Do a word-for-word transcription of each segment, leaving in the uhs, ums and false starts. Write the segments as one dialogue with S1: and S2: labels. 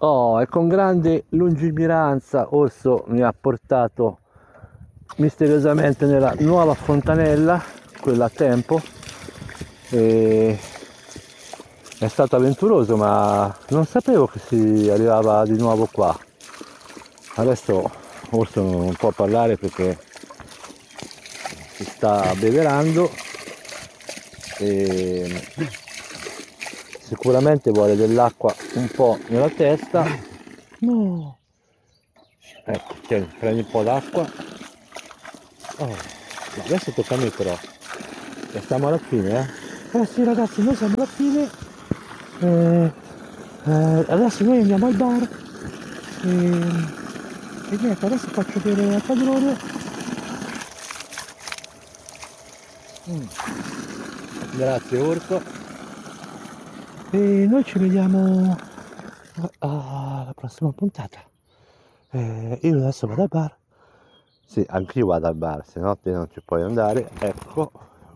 S1: Oh, e con grande lungimiranza Orso mi ha portato misteriosamente nella nuova fontanella, quella a tempo, e è stato avventuroso, ma non sapevo che si arrivava di nuovo qua. Adesso Orso non può parlare perché si sta abbeverando e sicuramente vuole dell'acqua un po' nella testa. No, ecco, tieni, prendi un po' d'acqua. Oh, adesso tocca a me però, e stiamo alla fine, eh? Eh sì ragazzi, noi siamo alla fine, eh, eh, adesso noi andiamo al bar e, e niente, adesso faccio vedere al padrone. Mm. Grazie Orso. E noi ci vediamo alla prossima puntata. Eh, io adesso vado al bar. Sì, anch'io vado al bar, se no te non ci puoi andare, ecco.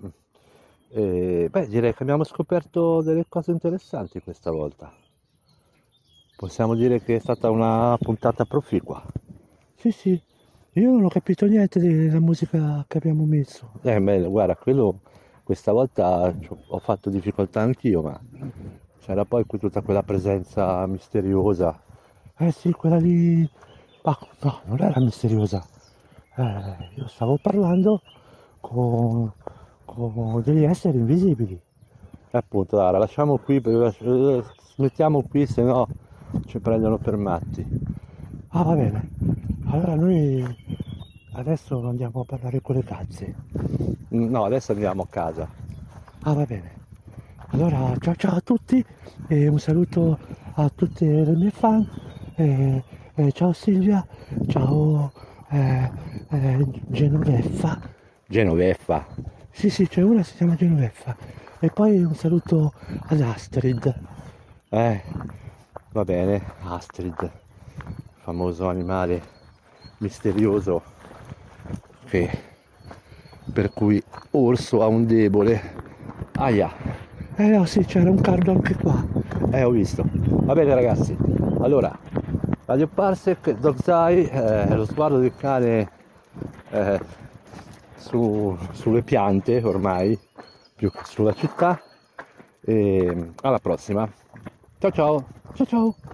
S1: E, beh, direi che abbiamo scoperto delle cose interessanti questa volta. Possiamo dire che è stata una puntata proficua. Sì, sì, io non ho capito niente della musica che abbiamo messo. Eh, beh, guarda, quello questa volta ho fatto difficoltà anch'io, ma c'era poi tutta quella presenza misteriosa. Eh sì, quella lì. Ma no, non era misteriosa. Eh, io stavo parlando con, con degli esseri invisibili. E appunto, allora, lasciamo qui, eh, smettiamo qui, se no ci prendono per matti. Ah, va bene. Allora noi adesso andiamo a parlare con le cazze. No, adesso andiamo a casa. Ah, va bene. Allora, ciao ciao a tutti e un saluto a tutte le mie fan. E, e ciao Silvia, ciao eh, eh, Genoveffa. Genoveffa? Sì, sì, c'è una che si chiama Genoveffa. E poi un saluto ad Astrid. Eh, va bene, Astrid, famoso animale misterioso che, per cui Orso ha un debole. Aia. Eh no, sì, c'era un cardo anche qua. Eh, ho visto. Va bene ragazzi, allora, Radio Parsec, Dogzai, eh, lo sguardo del cane eh, su, sulle piante ormai, più che sulla città. E alla prossima. Ciao ciao. Ciao ciao.